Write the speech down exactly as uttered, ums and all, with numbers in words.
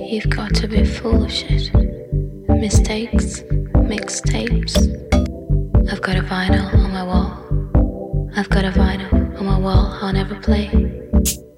You've got to be full of shit. Mistakes, mixtapes. I've got a vinyl on my wall. I've got a vinyl on my wall I'll never play.